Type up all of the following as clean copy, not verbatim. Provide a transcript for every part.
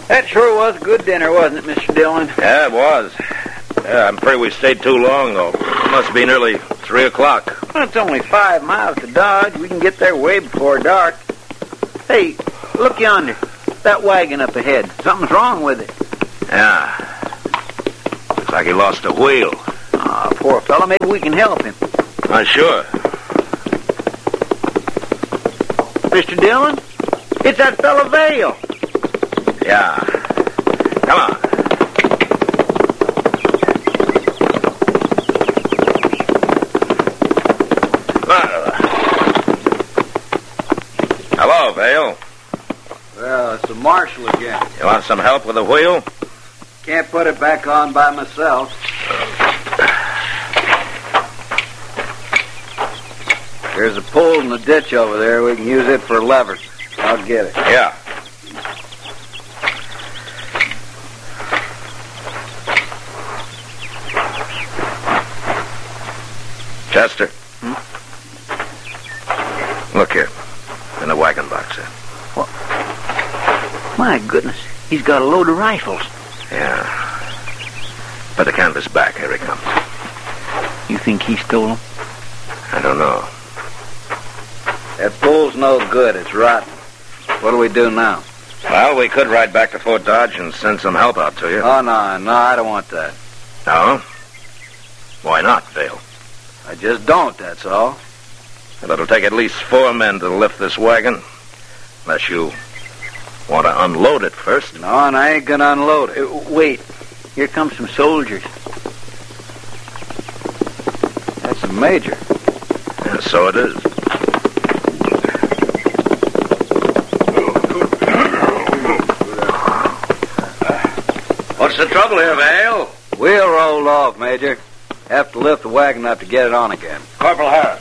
That sure was a good dinner, wasn't it, Mr. Dillon? Yeah, it was. Yeah, I'm afraid we stayed too long, though. It must be nearly 3 o'clock. Well, it's only 5 miles to Dodge. We can get there way before dark. Hey, look yonder. That wagon up ahead. Something's wrong with it. Yeah. Looks like he lost a wheel. Ah, poor fellow. Maybe we can help him. Not sure. Mr. Dillon? It's that fellow Vale. Yeah. Come on. Hello, Vale. Well, it's the marshal again. You want some help with the wheel? Can't put it back on by myself. There's a pole in the ditch over there. We can use it for a lever. I'll get it. Yeah. Chester. Look here. In the wagon box there. What? My goodness. He's got a load of rifles. Yeah. Put the canvas back. Here he comes. You think he stole them? I don't know. That pole's no good. It's rotten. What do we do now? Well, we could ride back to Fort Dodge and send some help out to you. Oh, no, I don't want that. No? Why not, Vale? I just don't, that's all. Well, it'll take at least 4 men to lift this wagon. Unless you want to unload it first. No, and I ain't gonna unload it. Wait. Here come some soldiers. That's the major. Yeah, so it is. What's the trouble here, Vale? Wheel rolled off, Major. Have to lift the wagon up to get it on again. Corporal Harris.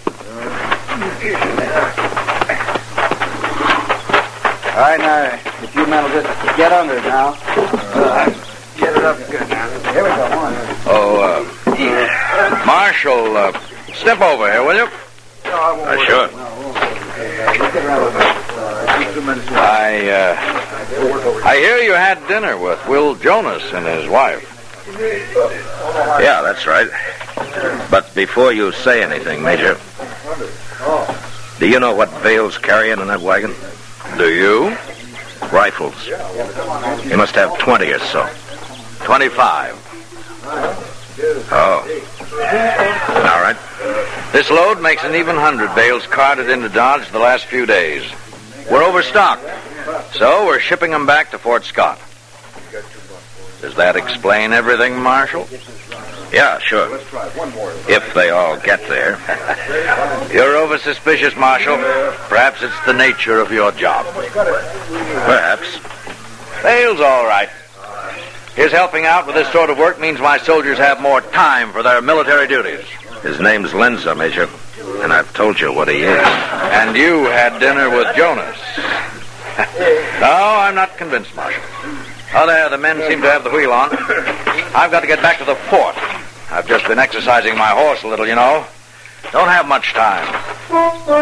All right, now, if you men will just get under it now. Get it up good now. Here we go, on. Oh, Marshal, step over here, will you? Sure. I hear you had dinner with Will Jonas and his wife. Yeah, that's right. But before you say anything, Major, do you know what Vale's carrying in that wagon? Do you? Rifles. He must have 20 or so. 25. Oh. All right. This load makes an even 100 bales carted into Dodge the last few days. We're overstocked, so we're shipping them back to Fort Scott. Does that explain everything, Marshal? Yeah, sure. If they all get there. You're over-suspicious, Marshal. Perhaps it's the nature of your job. Perhaps. Vale's all right. His helping out with this sort of work means my soldiers have more time for their military duties. His name's Lenza, Major, and I've told you what he is. And you had dinner with Jonas. No, I'm not convinced, Marshal. Oh, there, the men seem to have the wheel on. I've got to get back to the fort. I've just been exercising my horse a little, you know. Don't have much time.